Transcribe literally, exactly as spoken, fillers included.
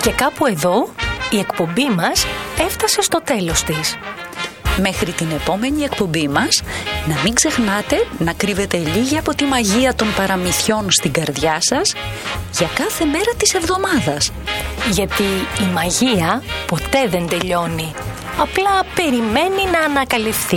Και κάπου εδώ η εκπομπή μας έφτασε στο τέλος της. Μέχρι την επόμενη εκπομπή μας, να μην ξεχνάτε να κρύβετε λίγη από τη μαγεία των παραμυθιών στην καρδιά σας για κάθε μέρα της εβδομάδας. Γιατί η μαγεία ποτέ δεν τελειώνει. Απλά περιμένει να ανακαλυφθεί.